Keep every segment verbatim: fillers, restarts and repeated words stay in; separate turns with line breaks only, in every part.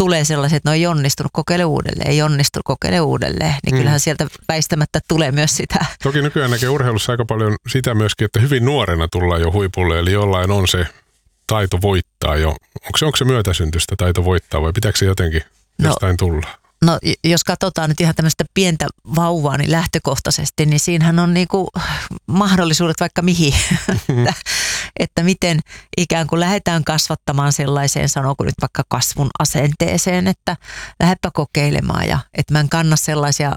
tulee sellaiset, että no ei onnistunut, kokeile uudelleen, ei onnistunut, kokeile uudelleen. Niin mm. kyllähän sieltä väistämättä tulee myös sitä.
Toki nykyään näkee urheilussa aika paljon sitä myöskin, että hyvin nuorena tullaan jo huipulle, eli jollain on se taito voittaa jo. Onko se, onko se myötäsyntystä taito voittaa vai pitääkö se jotenkin no, jostain tulla?
No jos katsotaan nyt ihan tämmöistä pientä vauvaa niin lähtökohtaisesti, niin siinähän on niinku mahdollisuudet vaikka mihin. että, että miten ikään kuin lähdetään kasvattamaan sellaiseen, sanooko nyt vaikka kasvun asenteeseen, että lähdepä kokeilemaan ja että mä en kanna sellaisia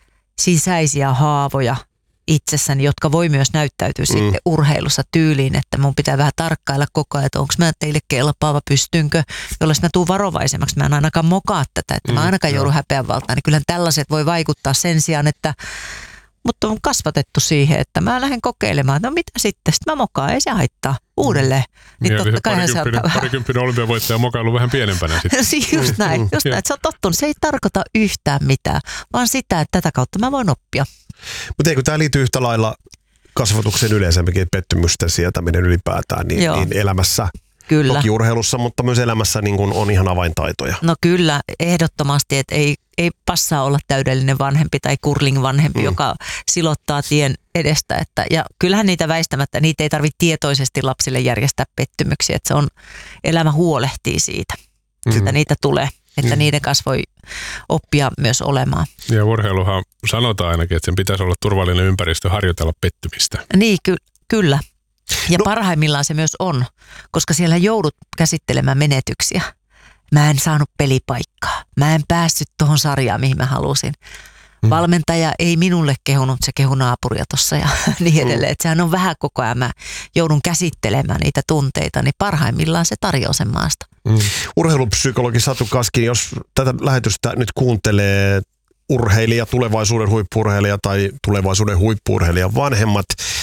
sisäisiä haavoja itsessäni, jotka voi myös näyttäytyä mm. sitten urheilussa tyyliin, että mun pitää vähän tarkkailla koko ajan, että onko mä teille kelpaava, pystynkö, jolloin mä tuun varovaisemmaksi, mä en ainakaan mokaa tätä, että mä ainakaan joudun häpeän valtaan, niin kyllähän tällaiset voi vaikuttaa sen sijaan, että mutta on kasvatettu siihen, että mä lähden kokeilemaan, että no mitä sitten, sitten mä mokaan, ei se haittaa uudelleen. Niin, niin totta kai se on
parikymppinen olympiavoittaja mokailu vähän pienempänä sitten.
Just näin, just näin, että se on tottunut, se ei tarkoita yhtään mitään, vaan sitä, että tätä kautta mä voin oppia.
Mutta eikö tämä liity yhtä lailla kasvatuksen yleensäkin, pettymysten sietäminen ylipäätään, niin, niin elämässä, kyllä. Toki urheilussa, mutta myös elämässä niin kun on ihan avaintaitoja.
No kyllä, ehdottomasti, että ei, ei passaa olla täydellinen vanhempi tai curling-vanhempi, mm. joka silottaa tien edestä. Että, ja kyllähän niitä väistämättä, niitä ei tarvitse tietoisesti lapsille järjestää pettymyksiä, että se on, elämä huolehtii siitä, mm. että niitä tulee. Että mm. niiden kanssa voi oppia myös olemaan.
Ja urheiluhan sanotaan ainakin, että sen pitäisi olla turvallinen ympäristö harjoitella pettymistä.
Niin, ky- kyllä. Ja no. parhaimmillaan se myös on, koska siellä joudut käsittelemään menetyksiä. Mä en saanut pelipaikkaa. Mä en päässyt tuohon sarjaan, mihin mä halusin. Mm. Valmentaja ei minulle kehunut, se kehu naapuria tuossa ja niin edelleen. Mm. Että sehän on vähän koko ajan, mä joudun käsittelemään niitä tunteita, niin parhaimmillaan se tarjoaa sen maasta.
Mm. Urheilupsykologi Satu Kaskin, jos tätä lähetystä nyt kuuntelee urheilija, tulevaisuuden huippu-urheilija tai tulevaisuuden huippu-urheilijan vanhemmat,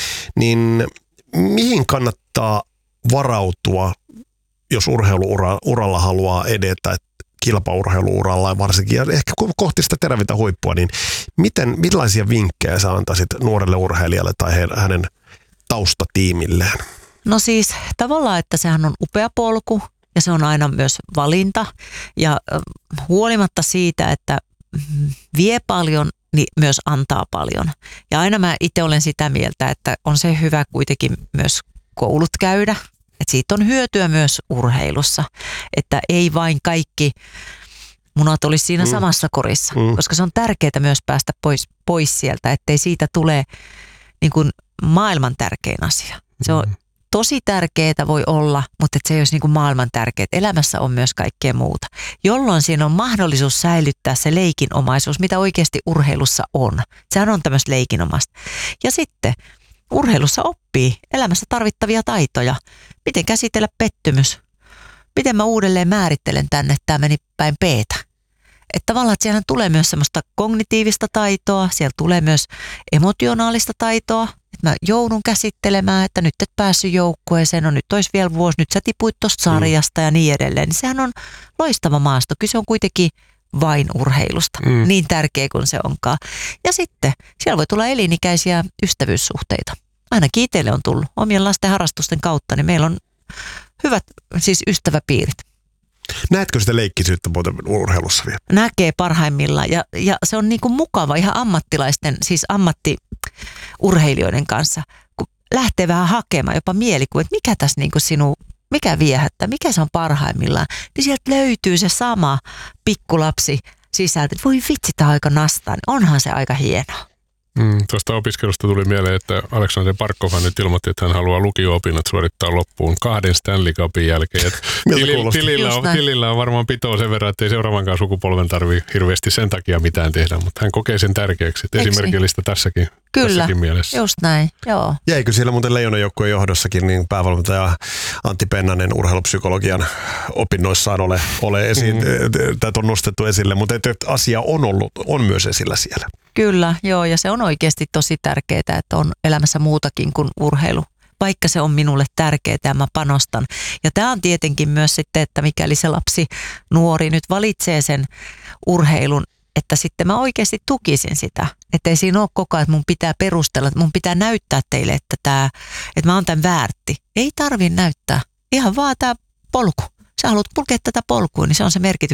niin mihin kannattaa varautua, jos urheiluuralla haluaa edetä, kilpaurheiluuralla varsinkin, ja ehkä kohti sitä terävintä huippua, niin miten, millaisia vinkkejä sä antaisit nuorelle urheilijalle tai hänen taustatiimilleen?
No siis tavallaan, että sehän on upea polku ja se on aina myös valinta ja huolimatta siitä, että vie paljon, niin myös antaa paljon. Ja aina mä itse olen sitä mieltä, että on se hyvä kuitenkin myös koulut käydä. Että siitä on hyötyä myös urheilussa, että ei vain kaikki munat olisi siinä mm. samassa korissa, mm. koska se on tärkeää myös päästä pois, pois sieltä, ettei siitä tule niin kuin maailman tärkein asia. Se on tosi tärkeää voi olla, mutta että se ei olisi niin kuin maailman tärkeää. Elämässä on myös kaikkea muuta, jolloin siinä on mahdollisuus säilyttää se leikinomaisuus, mitä oikeasti urheilussa on. Sehän on tämmöistä leikinomasta. Ja sitten urheilussa oppii elämässä tarvittavia taitoja. Miten käsitellä pettymys? Miten mä uudelleen määrittelen tänne, että tämä meni päin peetä? Että tavallaan, että siellä tulee myös semmoista kognitiivista taitoa, siellä tulee myös emotionaalista taitoa, että mä joudun käsittelemään, että nyt et päässyt joukkueeseen, no nyt olisi vielä vuosi, nyt sä tipuit tosta sarjasta ja niin edelleen. Sehän on loistava maasto, kyse on kuitenkin vain urheilusta, mm. niin tärkeä kuin se onkaan. Ja sitten siellä voi tulla elinikäisiä ystävyyssuhteita. Ainakin itselle on tullut omien lasten harrastusten kautta, niin meillä on hyvät siis ystäväpiirit.
Näetkö sitä leikkisyyttä muuten urheilussa vielä?
Näkee parhaimmillaan ja, ja se on niin kuin mukava ihan ammattilaisten, siis ammattiurheilijoiden kanssa, kun lähtee vähän hakemaan jopa mielikuva, että mikä tässä niin kuin sinun, mikä viehättää, mikä se on parhaimmillaan, niin sieltä löytyy se sama pikkulapsi sisältä, että voi vitsi, tämä aika nastaan, onhan se aika hienoa.
Mm, tuosta opiskelusta tuli mieleen, että Aleksander Barkov nyt ilmoitti, että hän haluaa lukio-opinnot suorittaa loppuun kahden Stanley Cupin jälkeen. Tilillä, tilillä, on, tilillä on varmaan pitoa sen verran, että ei seuraavankaan sukupolven tarvitse hirveästi sen takia mitään tehdä, mutta hän kokee sen tärkeäksi. Että esimerkillistä tässäkin,
Kyllä,
tässäkin mielessä.
Just näin, joo.
Jäikö siellä muuten Leijonan joukkueen johdossakin niin päävalmentaja Antti Pennanen urheilupsykologian opinnoissaan ole, ole esiin, mm-hmm. tätä on nostettu esille, mutta että asia on ollut, on myös esillä siellä.
Kyllä, joo, ja se on oikeasti tosi tärkeää, että on elämässä muutakin kuin urheilu, vaikka se on minulle tärkeää ja mä panostan. Ja tämä on tietenkin myös sitten, että mikäli se lapsi, nuori nyt valitsee sen urheilun, että sitten mä oikeasti tukisin sitä. Että ei siinä ole koko ajan, että mun pitää perustella, että mun pitää näyttää teille, että, tää, että mä oon tämän väärti. Ei tarvitse näyttää, ihan vaan tämä polku. Sä haluat kulkea tätä polkua, niin se on se merkitys.